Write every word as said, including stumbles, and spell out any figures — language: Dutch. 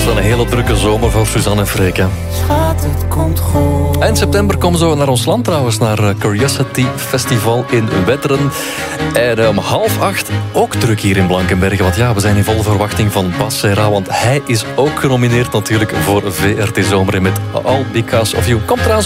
een hele drukke zomer voor Suzanne en Freek. Schat, het komt goed. Eind september komen ze naar ons land trouwens, naar Curiosity Festival in Wetteren. En om half acht ook druk hier in Blankenberge. Want ja, we zijn in volle verwachting van Bas Serra. Want hij is ook genomineerd natuurlijk voor V R T Zomer met All Because of You. Komt trouwens